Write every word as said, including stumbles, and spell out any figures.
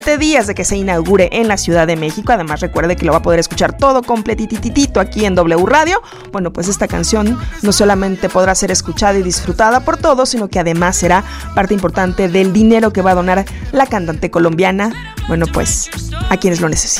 días de que se inaugure en la Ciudad de México. Además, recuerde que lo va a poder escuchar todo completititito aquí en W Radio. Bueno, pues esta canción no solamente podrá ser escuchada y disfrutada por todos, sino que además será parte importante del dinero que va a donar la cantante colombiana, bueno, pues a quienes lo necesitan.